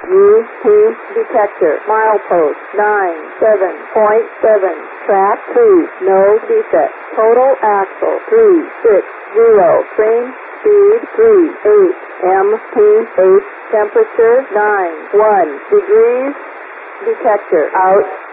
UP detector. Milepost 97.7. Track 2. No defect. Total axle 360. Train speed 38 mph. Temperature 91 degrees. Detector out.